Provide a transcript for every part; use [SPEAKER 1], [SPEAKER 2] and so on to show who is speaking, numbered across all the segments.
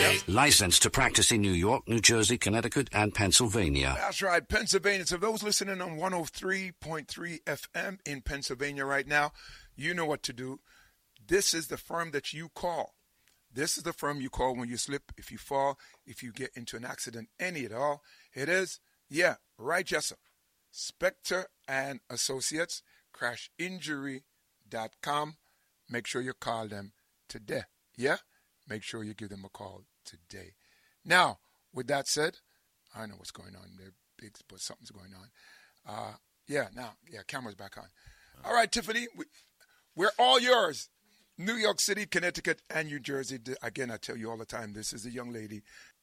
[SPEAKER 1] Yep.
[SPEAKER 2] Licensed to practice in New York, New Jersey, Connecticut, and Pennsylvania.
[SPEAKER 1] That's right, Pennsylvania. So those listening on 103.3 FM in Pennsylvania right now, you know what to do. This is the firm that you call. This is the firm you call when you slip, if you fall, if you get into an accident, any at all. It is, yeah, right, Jessup. Spector and Associates, crashinjury.com. Make sure you call them today. Yeah? Make sure you give them a call today. Now, with that said, I know what's going on. They're big, but something's going on. Camera's back on. All right, Tiffany, we're all yours. New York City, Connecticut, and New Jersey. Again, I tell you all the time, this is a young lady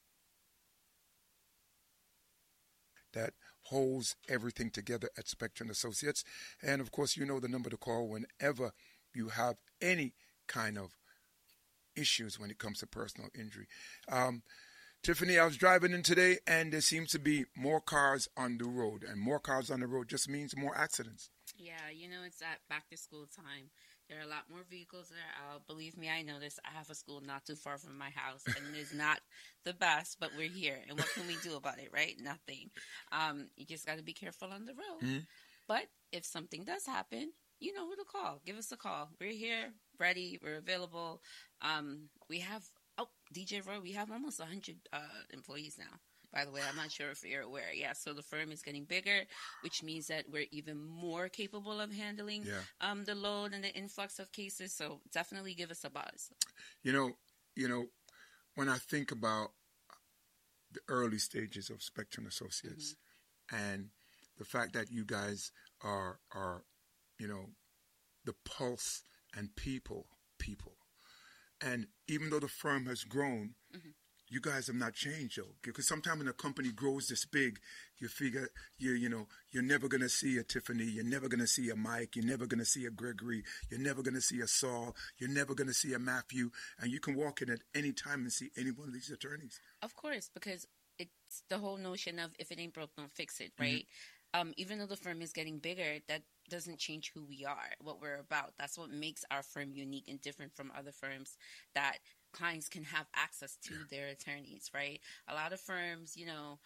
[SPEAKER 1] that holds everything together at Spector & Associates. And, of course, you know the number to call whenever you have any kind of issues when it comes to personal injury. Tiffany, I was driving in today, and there seems to be more cars on the road. And more cars on the road just means more accidents.
[SPEAKER 3] Yeah, it's that back-to-school time. There are a lot more vehicles that are out. Believe me, I know this. I have a school not too far from my house, and it is not the best, but we're here. And what can we do about it, right? Nothing. You just got to be careful on the road.
[SPEAKER 1] Mm-hmm.
[SPEAKER 3] But if something does happen, you know who to call. Give us a call. We're here, ready. We're available. We have, DJ Roy, we have almost 100 employees now. By the way, I'm not sure if you're aware. Yeah, so the firm is getting bigger, which means that we're even more capable of handling the load and the influx of cases. So definitely give us a buzz.
[SPEAKER 1] You know, when I think about the early stages of Spector & Associates and the fact that you guys are the pulse and people. And even though the firm has grown, you guys have not changed, though. Because sometimes when a company grows this big, you figure you're never going to see a Tiffany, you're never going to see a Mike, you're never going to see a Gregory, you're never going to see a Saul, you're never going to see a Matthew, and you can walk in at any time and see any one of these attorneys.
[SPEAKER 3] Of course, because it's the whole notion of if it ain't broke, don't fix it, right? Even though the firm is getting bigger, that doesn't change who we are, what we're about. That's what makes our firm unique and different from other firms, that clients can have access to their attorneys, right? A lot of firms,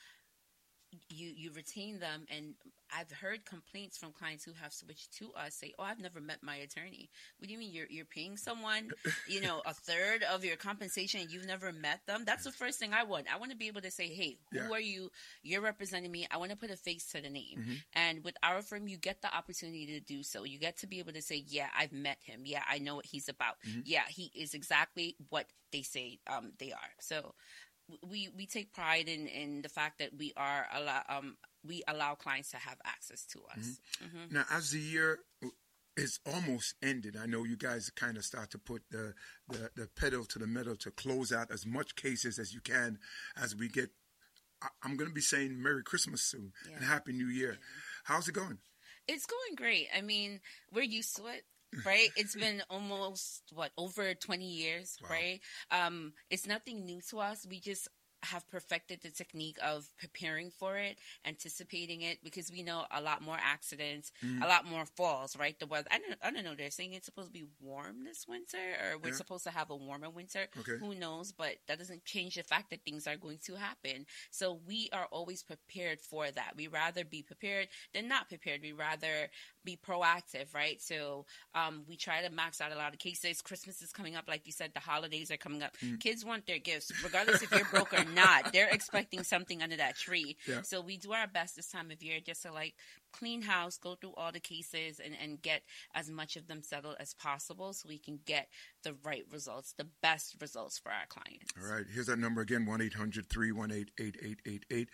[SPEAKER 3] you retain them, and I've heard complaints from clients who have switched to us say, I've never met my attorney. What do you mean you're paying someone, a third of your compensation and you've never met them? That's the first thing I want. I want to be able to say, hey, who are you? You're representing me. I want to put a face to the name. And with our firm, you get the opportunity to do so. You get to be able to say, yeah, I've met him. Yeah, I know what he's about. Yeah, he is exactly what they say they are. So we take pride in the fact that we allow clients to have access to us.
[SPEAKER 1] Now, as the year is almost ended, I know you guys kind of start to put the pedal to the metal to close out as much cases as you can as we get. I'm going to be saying Merry Christmas soon and Happy New Year. How's it going?
[SPEAKER 3] It's going great. I mean, we're used to it. Right? It's been almost, over 20 years, right? It's nothing new to us. We just have perfected the technique of preparing for it, anticipating it, because we know a lot more accidents, a lot more falls, right? The weather, I don't know, they're saying it's supposed to be warm this winter, or we're supposed to have a warmer winter.
[SPEAKER 1] Okay.
[SPEAKER 3] Who knows? But that doesn't change the fact that things are going to happen. So we are always prepared for that. We rather be prepared than not prepared. We rather be proactive, right? So we try to max out a lot of cases. Christmas is coming up, like you said, the holidays are coming up. Kids want their gifts, regardless if you're broke or not. They're expecting something under that tree. So we do our best this time of year just to clean house, go through all the cases and get as much of them settled as possible so we can get the right results, the best results for our clients.
[SPEAKER 1] All right. Here's that number again, 1-800-318-8888,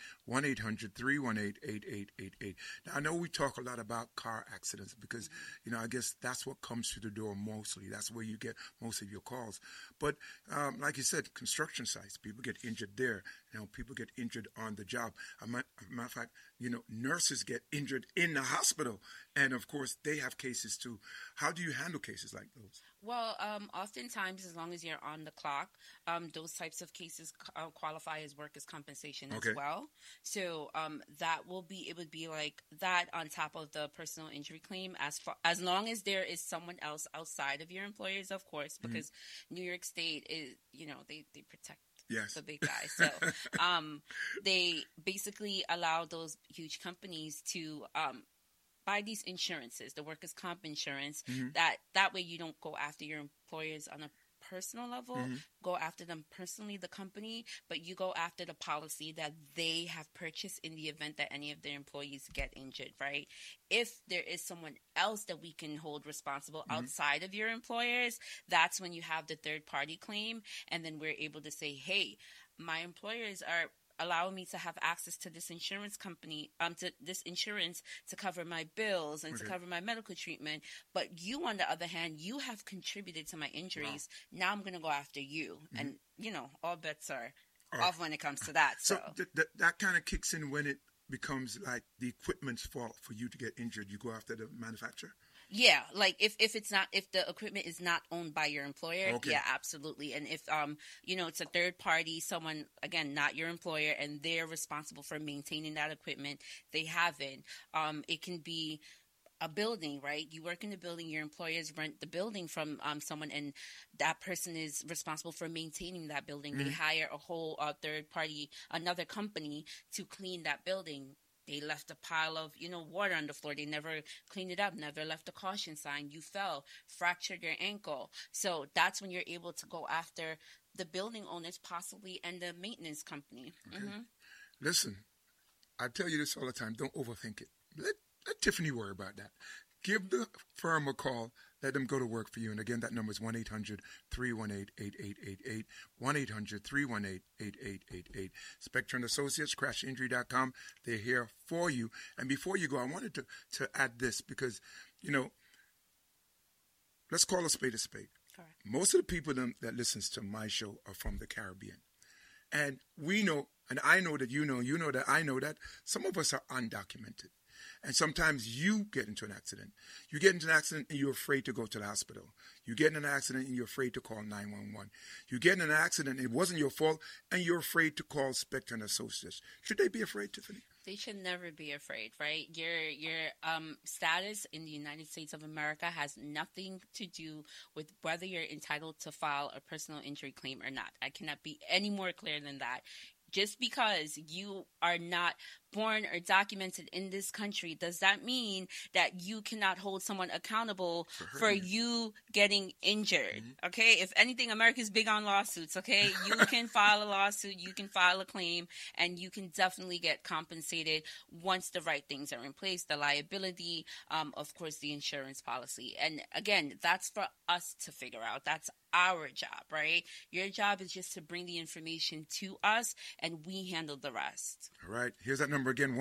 [SPEAKER 1] 1-800-318-8888. Now, I know we talk a lot about car accidents because, I guess that's what comes through the door mostly. That's where you get most of your calls. But like you said, construction sites, people get injured there. People get injured on the job. As a matter of fact, nurses get injured in the hospital. And, of course, they have cases, too. How do you handle cases like those?
[SPEAKER 3] Well, oftentimes, as long as you're on the clock, those types of cases qualify as workers' compensation as well. So it would be like that on top of the personal injury claim, as long as there is someone else outside of your employers, of course, because New York State is, they protect the big guy. So they basically allow those huge companies to buy these insurances, the workers' comp insurance, that way you don't go after your employers on a personal level, go after them personally, the company, but you go after the policy that they have purchased in the event that any of their employees get injured, right? If there is someone else that we can hold responsible outside of your employers, that's when you have the third party claim, and then we're able to say, hey, my employers are allowing me to have access to this insurance company, to this insurance to cover my bills and to cover my medical treatment. But you, on the other hand, you have contributed to my injuries. Wow. Now I'm going to go after you. And, all bets are off when it comes to that. So
[SPEAKER 1] that kind of kicks in when it becomes like the equipment's fault for you to get injured. You go after the manufacturer? Yeah,
[SPEAKER 3] like if the equipment is not owned by your employer, yeah, absolutely. And if it's a third party, someone, again, not your employer, and they're responsible for maintaining that equipment, they haven't. It can be a building, right? You work in a building, your employers rent the building from someone, and that person is responsible for maintaining that building. They hire a whole third party, another company, to clean that building. They left a pile of, water on the floor. They never cleaned it up, never left a caution sign. You fell, fractured your ankle. So that's when you're able to go after the building owners possibly and the maintenance company.
[SPEAKER 1] Okay. Listen, I tell you this all the time. Don't overthink it. Let Tiffany worry about that. Give the firm a call. Let them go to work for you. And again, that number is 1-800-318-8888, 1-800-318-8888. Spectre and Associates, crashinjury.com. They're here for you. And before you go, I wanted to add this because, let's call a spade a spade.
[SPEAKER 3] Correct.
[SPEAKER 1] Most of the people that listens to my show are from the Caribbean. And we know, and I know that you know that I know that some of us are undocumented. And sometimes you get into an accident. You get into an accident and you're afraid to go to the hospital. You get in an accident and you're afraid to call 911. You get in an accident and it wasn't your fault and you're afraid to call Spectre and Associates. Should they be afraid, Tiffany?
[SPEAKER 3] They should never be afraid, right? Your status in the United States of America has nothing to do with whether you're entitled to file a personal injury claim or not. I cannot be any more clear than that. Just because you are not born or documented in this country, does that mean that you cannot hold someone accountable for you getting injured? Okay? If anything, America's big on lawsuits, okay? You can file a lawsuit, you can file a claim, and you can definitely get compensated once the right things are in place, the liability, of course, the insurance policy. And again, that's for us to figure out. That's our job, right? Your job is just to bring the information to us, and we handle the rest.
[SPEAKER 1] All right. Here's that number again,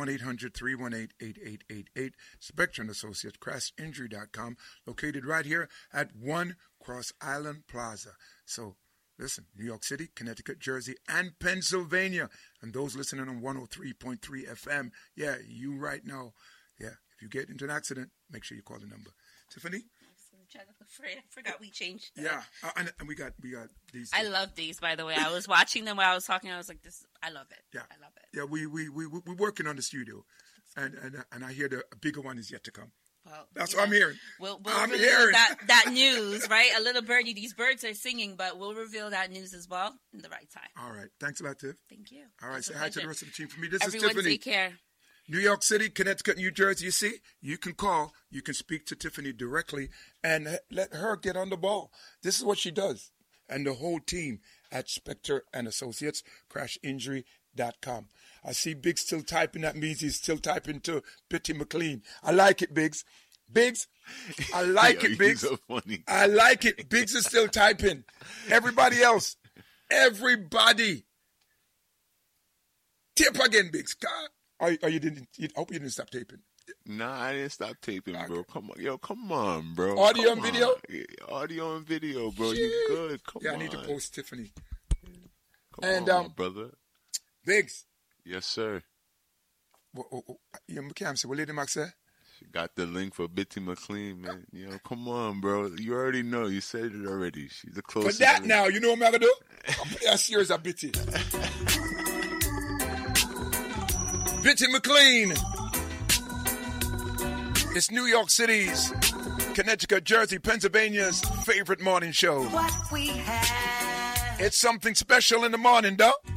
[SPEAKER 1] 1-800-318-8888. Spectre and Associates, crashinjury.com, located right here at 1 Cross Island Plaza. So, listen, New York City, Connecticut, Jersey, and Pennsylvania. And those listening on 103.3 FM, yeah, you right now. Yeah, if you get into an accident, make sure you call the number. Tiffany?
[SPEAKER 3] I forgot we changed that.
[SPEAKER 1] Yeah, and we got these.
[SPEAKER 3] I love these, by the way. I was watching them while I was talking. I was like, I love it.
[SPEAKER 1] Yeah,
[SPEAKER 3] I love it.
[SPEAKER 1] Yeah, we're working on the studio, and I hear a bigger one is yet to come.
[SPEAKER 3] Well,
[SPEAKER 1] that's what I'm hearing.
[SPEAKER 3] We'll reveal that news, right? A little birdie. These birds are singing, but we'll reveal that news as well in the right time.
[SPEAKER 1] All right. Thanks a lot, Tiff.
[SPEAKER 3] Thank you.
[SPEAKER 1] All right. Say hi to the rest of the team for me. This
[SPEAKER 3] Everyone
[SPEAKER 1] is Tiffany.
[SPEAKER 3] Take care.
[SPEAKER 1] New York City, Connecticut, New Jersey. You see, you can call, you can speak to Tiffany directly and let her get on the ball. This is what she does. And the whole team at Spectre and Associates, crashinjury.com. I see Biggs still typing. That means he's still typing to Bitty McLean. I like it, Biggs. Biggs, I like it, Biggs.
[SPEAKER 4] So funny.
[SPEAKER 1] I like it. Biggs is still typing. Everybody else, everybody. Tip again, Biggs. I hope you didn't stop taping.
[SPEAKER 4] Nah, I didn't stop taping, bro. Come on, bro.
[SPEAKER 1] Audio and video?
[SPEAKER 4] Audio and video, bro. You good? Come on.
[SPEAKER 1] Yeah, I need to post Tiffany.
[SPEAKER 4] Come on, brother.
[SPEAKER 1] Biggs.
[SPEAKER 4] Yes, sir.
[SPEAKER 1] You can't say, what Lady Max say?
[SPEAKER 4] Got the link for Bitty McLean, man. You know, come on, bro. You already know. You said it already. She's the closest.
[SPEAKER 1] For that now, you know what I'm going to do? I'm play a series of Bitty. Bitty McLean. It's New York City's, Connecticut, Jersey, Pennsylvania's favorite morning show.
[SPEAKER 5] What we have.
[SPEAKER 1] It's something special in the morning, though.